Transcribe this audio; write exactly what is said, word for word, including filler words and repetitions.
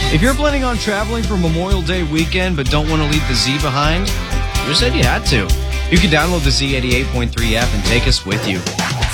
If you're planning on traveling for Memorial Day weekend but don't want to leave the Z behind, you said you had to. You can download the Z eighty-eight point three app and take us with you.